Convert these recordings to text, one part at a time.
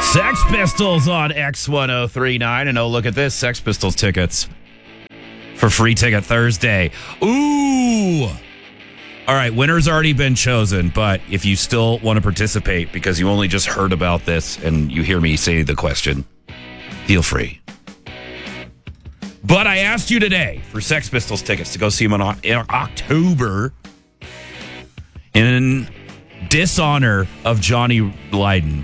Sex Pistols on X1039. And oh, look at this. Sex Pistols tickets for Free Ticket Thursday. Ooh. All right, winner's already been chosen, but if you still want to participate because you only just heard about this and you hear me say the question, feel free. But I asked you today for Sex Pistols tickets to go see them in October in dishonor of John Lydon.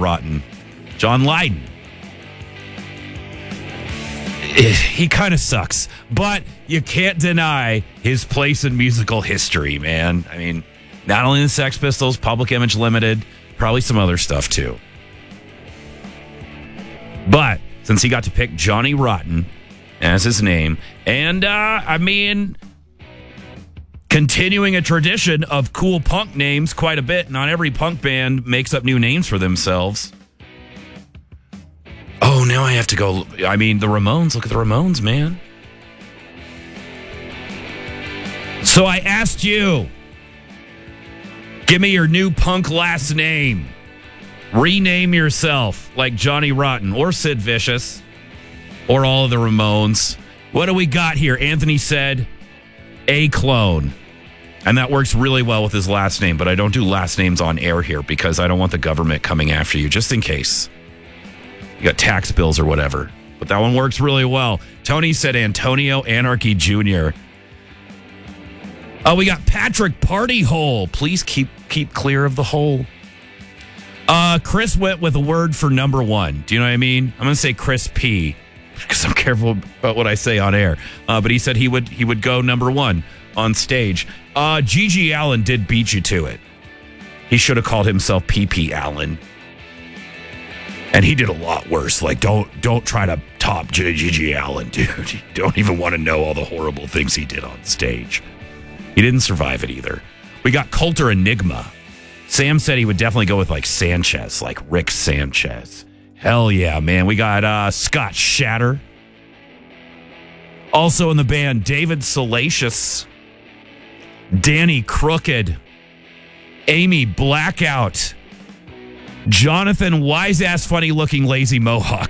He kind of sucks, but you can't deny his place in musical history, man. I mean, not only the Sex Pistols, Public Image Limited, probably some other stuff too. But since he got to pick Johnny Rotten as his name, and continuing a tradition of cool punk names quite a bit. Not every punk band makes up new names for themselves. Oh, now I have to go. I mean, the Ramones. Look at the Ramones, man. So I asked you, give me your new punk last name. Rename yourself like Johnny Rotten or Sid Vicious or all of the Ramones. What do we got here? Anthony said A Clone. And that works really well with his last name, but I don't do last names on air here because I don't want the government coming after you, just in case. You got tax bills or whatever. But that one works really well. Tony said Antonio Anarchy Jr. Oh, we got Patrick Party Hole. Please keep clear of the hole. Chris went with a word for number one. Do you know what I mean? I'm going to say Chris P. because I'm careful about what I say on air. But he said he would go number one on stage. Gigi Allen did beat you to it. He should have called himself PP Allen. And he did a lot worse. Like, don't try to top Gigi Allen, dude. You don't even want to know all the horrible things he did on stage. He didn't survive it either. We got Coulter Enigma. Sam said he would definitely go with, like, Sanchez, like Rick Sanchez. Hell yeah, man. We got Scott Shatter. Also in the band, David Salacious, Danny Crooked, Amy Blackout, Jonathan Wise-ass funny-looking lazy mohawk.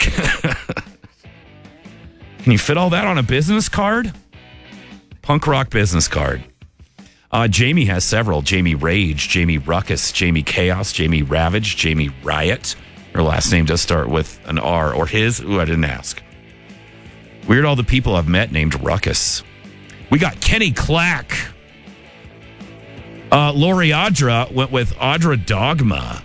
Can you fit all that on a business card? Punk rock business card. Jamie has several. Jamie Rage, Jamie Ruckus, Jamie Chaos, Jamie Ravage, Jamie Riot. Her last name does start with an R. Or his. Ooh, I didn't ask. Weird all the people I've met named Ruckus. We got Kenny Clack. Lori Audra went with Audra Dogma.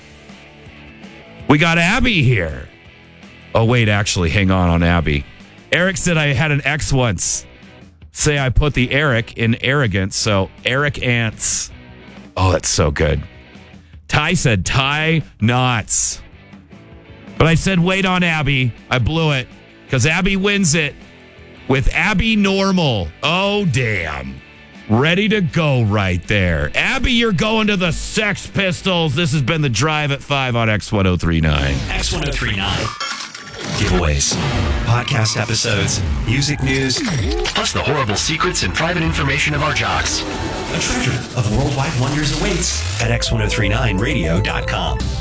We got Abby here. Oh, wait, actually, hang on Abby. Eric said I had an ex once say I put the Eric in arrogance, so Eric Ants. Oh, that's so good. Ty said Ty Knots. But I said wait on Abby. I blew it because Abby wins it with Abby Normal. Oh, damn. Ready to go right there. Abby, you're going to the Sex Pistols. This has been The Drive at 5 on X1039. X1039. Giveaways, podcast episodes, music news, plus the horrible secrets and private information of our jocks. A treasure of worldwide wonders awaits at X1039radio.com.